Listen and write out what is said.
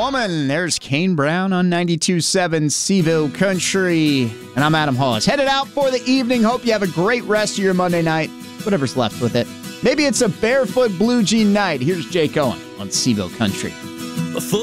Woman. There's Kane Brown on 92.7 Seville Country. And I'm Adam Hollis. Headed out for the evening. Hope you have a great rest of your Monday night, whatever's left with it. Maybe it's a barefoot blue jean night. Here's Jake Owen on Seville Country.